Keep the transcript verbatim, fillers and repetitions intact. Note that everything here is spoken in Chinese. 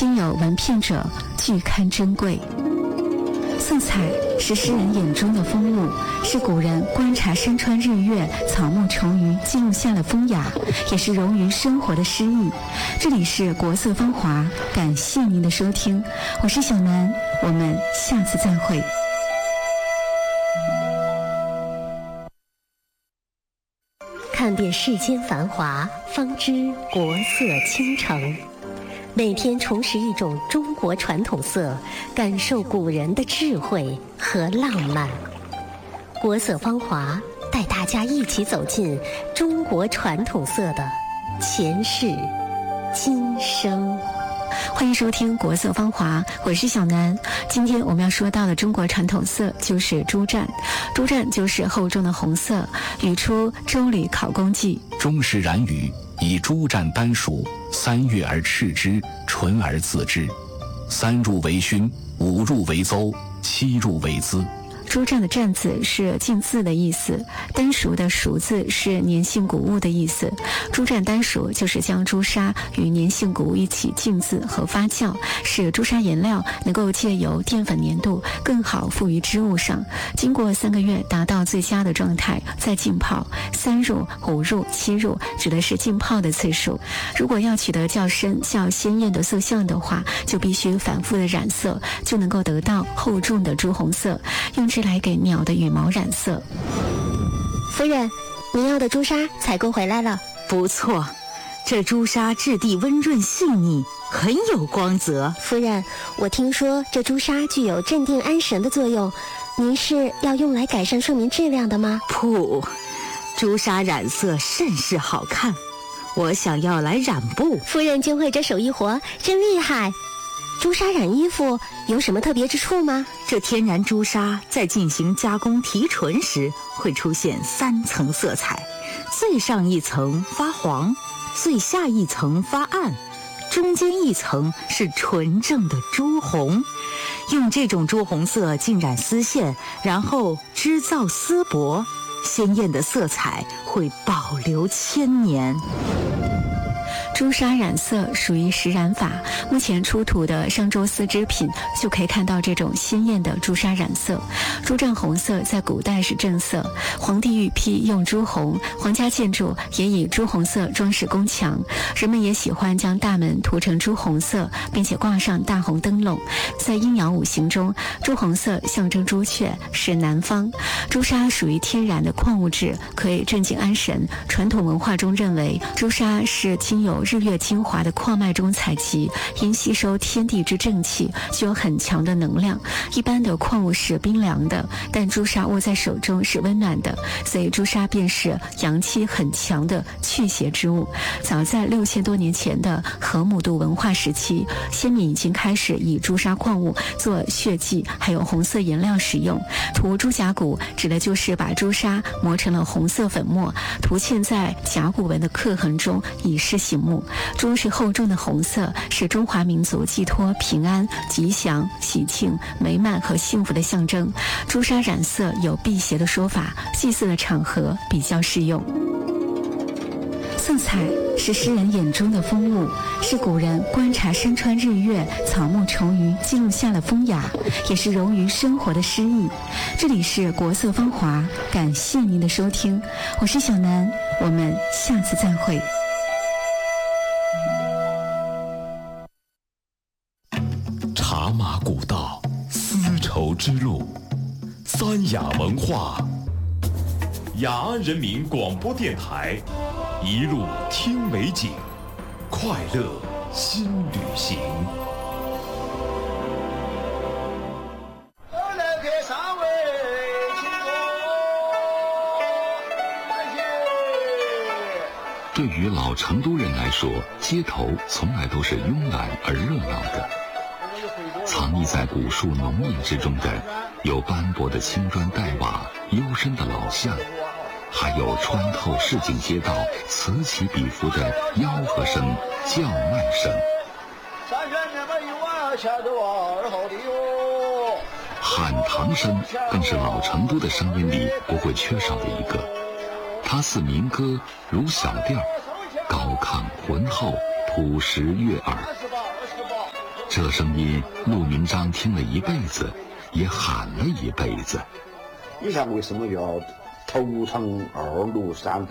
今有闻片者，俱堪珍贵。色彩是诗人眼中的风物，是古人观察山川日月、草木虫鱼记录下了风雅，也是融于生活的诗意。这里是国色芳华，感谢您的收听，我是小南，我们下次再会。 看遍世间繁华，方知国色倾城。每天重拾一种中国传统色，感受古人的智慧和浪漫。国色芳华带大家一起走进中国传统色的前世今生。 欢迎收听国色芳华，我是小南。今天我们要说到的中国传统色就是朱湛。朱湛就是厚重的红色，语出《周礼考工记》。 中时然语，以朱湛丹属，三月而赤之，纯而自之。三入为勋，五入为邹，七入为资。 朱湛的湛字是浸渍的意思，丹熟的熟字是粘性谷物的意思。朱湛丹熟就是将朱砂与粘性谷物一起浸渍和发酵，使朱砂颜料能够借由淀粉粘度更好附于织物上，经过三个月达到最佳的状态，再浸泡。三入、五入、七入指的是浸泡的次数。如果要取得较深、较鲜艳的色相的话，就必须反复的染色，就能够得到厚重的朱红色，用之来给鸟的羽毛染色。 夫人，您要的朱砂采购回来了。 不错，这朱砂质地温润细腻，很有光泽。 夫人，我听说这朱砂具有镇定安神的作用，您是要用来改善睡眠质量的吗？ 噗，朱砂染色甚是好看，我想要来染布。 夫人竟会这手艺活，真厉害。朱砂染衣服有什么特别之处吗？ 这天然朱砂在进行加工提纯时，会出现三层色彩，最上一层发黄，最下一层发暗，中间一层是纯正的朱红。用这种朱红色浸染丝线，然后织造丝帛，鲜艳的色彩会保留千年。 朱砂染色属于石染法，目前出土的商周丝织品就可以看到这种鲜艳的朱砂染色。朱湛红色在古代是正色，皇帝御批用朱红，皇家建筑也以朱红色装饰宫墙，人们也喜欢将大门涂成朱红色，并且挂上大红灯笼。在阴阳五行中，朱红色象征朱雀，是南方。朱砂属于天然的矿物质，可以镇静安神。传统文化中认为，朱砂是经由日月精华的矿脉中采集，因吸收天地之正气，具有很强的能量。一般的矿物是冰凉的，但朱砂握在手中是温暖的，所以朱砂便是阳气很强的驱邪之物。早在六千多年前的河姆渡文化时期，先民已经开始以朱砂矿物做血迹，还有红色颜料使用。涂朱甲骨指的就是把朱砂磨成了红色粉末，涂嵌在甲骨文的刻痕中，以示醒目。朱是厚重的红色，是中华民族寄托平安、吉祥、喜庆、美满和幸福的象征。朱砂染色有辟邪的说法，祭祀的场合比较适用。色彩是诗人眼中的风物，是古人观察山川日月、草木虫鱼记录下了风雅，也是融于生活的诗意。这里是国色芳华，感谢您的收听，我是小南，我们下次再会。 茶马古道，丝绸之路，三雅文化。雅安人民广播电台，一路听美景，快乐新旅行。 对于老成都人来说，街头从来都是慵懒而热闹的。藏匿在古树浓荫之中的，有斑驳的青砖黛瓦、幽深的老巷，还有穿透市井街道、此起彼伏的吆喝声、叫卖声。喊堂声更是老成都的声音里不会缺少的一个。它似民歌，如小调，高亢浑厚，朴实悦耳。 这声音，陆明章听了一辈子，也喊了一辈子。 你想为什么要头城二路三